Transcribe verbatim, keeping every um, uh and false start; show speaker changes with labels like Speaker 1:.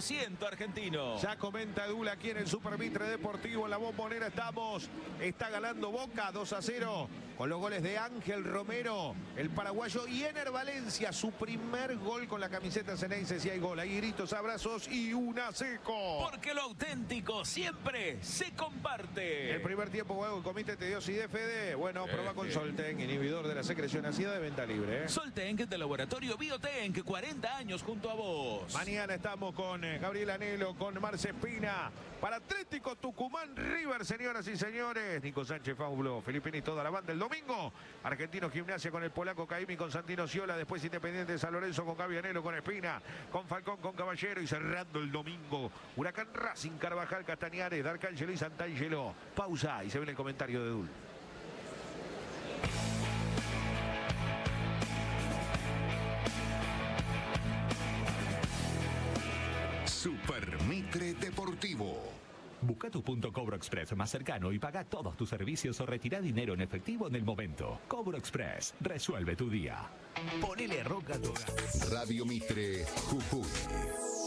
Speaker 1: por ciento argentino.
Speaker 2: Ya comenta Edul aquí en el Super Mitre Deportivo. En la Bombonera estamos. Está ganando Boca dos a cero. Con los goles de Ángel Romero, el paraguayo, y Ener Valencia, su primer gol con la camiseta Ceneice. Si hay gol, hay gritos, abrazos y una seco.
Speaker 1: Porque lo auténtico siempre se comparte.
Speaker 2: El primer tiempo, juego, el comité te dio C D F D. Bueno, eh, prueba con eh. Solten, inhibidor de la secreción ácida de venta libre. ¿eh?
Speaker 1: Solten de Laboratorio Biotenk, cuarenta años junto a vos.
Speaker 2: Mañana estamos con eh, Gabriel Anelo, con Marce Espina. Para Atlético Tucumán River, señoras y señores. Nico Sánchez, Faulo, Felipe y toda la banda. El domingo, Argentino Gimnasia con el polaco Caimi, con Santino Ciola. Después Independiente de San Lorenzo con Gaby Anelo, con Espina, con Falcón, con Caballero. Y cerrando el domingo, Huracán Racing, Carvajal, Castañares, D'Arcangelo y Santangelo. Pausa y se ve el comentario de Edul.
Speaker 3: Super Mitre Deportivo.
Speaker 4: Busca tu punto Cobro Express más cercano y paga todos tus servicios o retira dinero en efectivo en el momento. Cobro Express, resuelve tu día. Ponele roca a tu hogar.
Speaker 3: Radio Mitre, Jujuy.